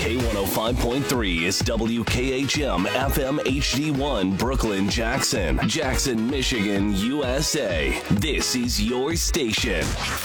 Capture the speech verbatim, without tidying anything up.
K one oh five point three is W K H M F M H D one, Brooklyn, Jackson. Jackson, Michigan, U S A. This is your station.